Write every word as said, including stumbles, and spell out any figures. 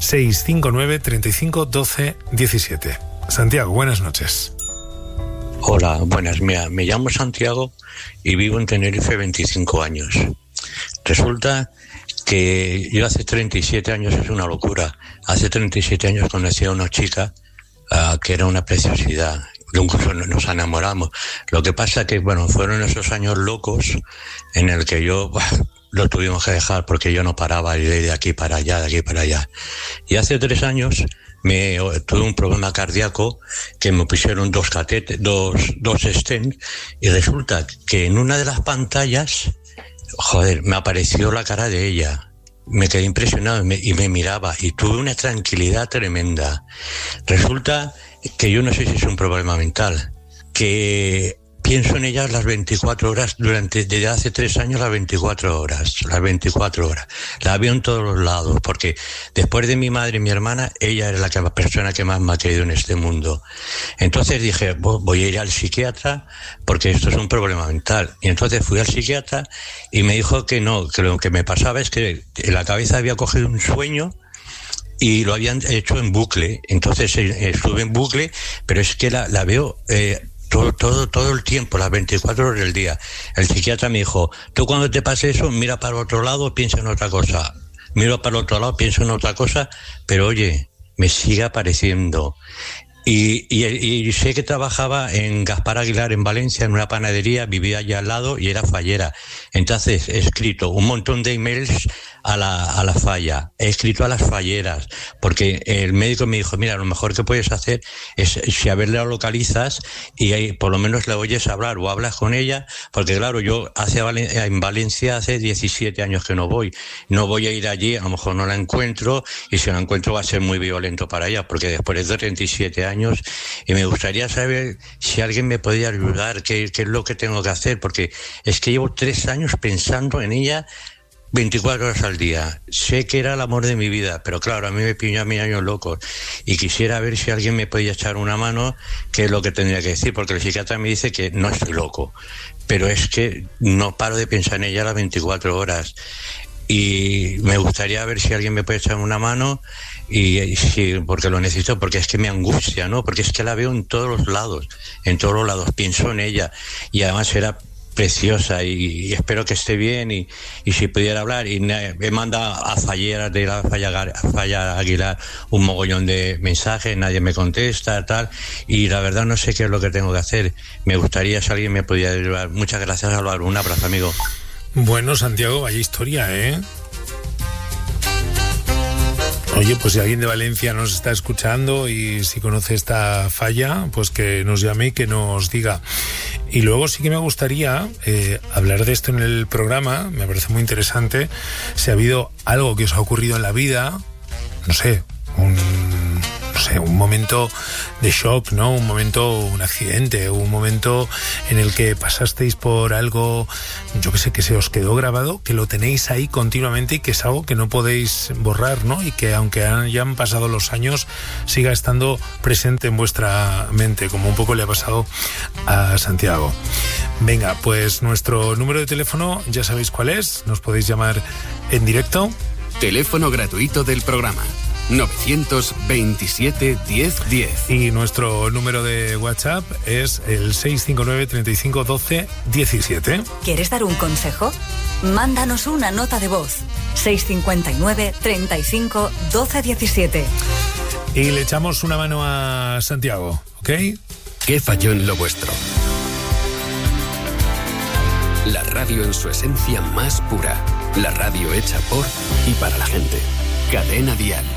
seis cinco nueve, treinta y cinco, doce, diecisiete. Santiago, buenas noches. Hola, buenas. Mira, me llamo Santiago y vivo en Tenerife veinticinco años. Resulta que yo hace treinta y siete años, es una locura, hace treinta y siete años conocí a una chica uh, que era una preciosidad. Incluso nos enamoramos. Lo que pasa que, bueno, fueron esos años locos en el que yo... Bah, lo tuvimos que dejar porque yo no paraba de ir de aquí para allá, de aquí para allá. Y hace tres años me tuve un problema cardíaco que me pusieron dos catéteres, dos, dos stents, y resulta que en una de las pantallas, joder, me apareció la cara de ella. Me quedé impresionado y me, y me miraba y tuve una tranquilidad tremenda. Resulta que yo no sé si es un problema mental, que pienso en ellas las veinticuatro horas, durante, desde hace tres años las veinticuatro horas, las veinticuatro horas. La veo en todos los lados, porque después de mi madre y mi hermana, ella era la, que, la persona que más me ha querido en este mundo. Entonces dije, voy a ir al psiquiatra, porque esto es un problema mental. Y entonces fui al psiquiatra y me dijo que no, que lo que me pasaba es que en la cabeza había cogido un sueño y lo habían hecho en bucle. Entonces estuve en bucle, pero es que la, la veo... Eh, Todo, todo, todo el tiempo, las veinticuatro horas del día. El psiquiatra me dijo, tú cuando te pase eso, mira para otro lado, piensa en otra cosa. Miro para el otro lado, pienso en otra cosa, pero oye, me sigue apareciendo. Y, y, y sé que trabajaba en Gaspar Aguilar en Valencia, en una panadería, vivía allá al lado y era fallera. Entonces he escrito un montón de emails a la, a la falla, he escrito a las falleras, porque el médico me dijo, mira, lo mejor que puedes hacer es, si a ver la localizas y ahí, por lo menos la oyes hablar o hablas con ella, porque claro, yo hace en Valencia hace diecisiete años que no voy, no voy a ir allí, a lo mejor no la encuentro, y si la encuentro va a ser muy violento para ella, porque después de treinta y siete años, y me gustaría saber si alguien me podía ayudar, qué, qué es lo que tengo que hacer, porque es que llevo tres años pensando en ella veinticuatro horas al día. Sé que era el amor de mi vida, pero claro, a mí me pilló a mis años locos y quisiera ver si alguien me podía echar una mano, qué es lo que tendría que decir, porque el psiquiatra me dice que no estoy loco, pero es que no paro de pensar en ella las veinticuatro horas y me gustaría ver si alguien me puede echar una mano y, y sí, porque lo necesito, porque es que me angustia, ¿no? Porque es que la veo en todos los lados, en todos los lados, pienso en ella y además era preciosa y, y espero que esté bien y, y si pudiera hablar y me manda a Fallera de la Falla, Falla Aguilar un mogollón de mensajes, nadie me contesta, tal, y la verdad no sé qué es lo que tengo que hacer. Me gustaría si alguien me pudiera ayudar. Muchas gracias, Álvaro, un abrazo, amigo. Bueno, Santiago, vaya historia, ¿eh? Oye, pues si alguien de Valencia nos está escuchando y si conoce esta falla, pues que nos llame y que nos diga. Y luego sí que me gustaría eh, hablar de esto en el programa, me parece muy interesante, si ha habido algo que os ha ocurrido en la vida, no sé, un... no sé, un momento de shock, ¿no? Un momento, un accidente, un momento en el que pasasteis por algo, yo que sé, que se os quedó grabado, que lo tenéis ahí continuamente y que es algo que no podéis borrar, ¿no? Y que aunque hayan pasado los años, siga estando presente en vuestra mente, como un poco le ha pasado a Santiago. Venga, pues nuestro número de teléfono, ya sabéis cuál es, nos podéis llamar en directo. Teléfono gratuito del programa novecientos veintisiete, diez diez. Y nuestro número de WhatsApp es el seis cinco nueve, treinta y cinco, doce, diecisiete. ¿Quieres dar un consejo? Mándanos una nota de voz. seis cinco nueve, treinta y cinco, doce, diecisiete. Y le echamos una mano a Santiago, ¿ok? ¿Qué falló en lo vuestro? La radio en su esencia más pura. La radio hecha por y para la gente. Cadena Dial.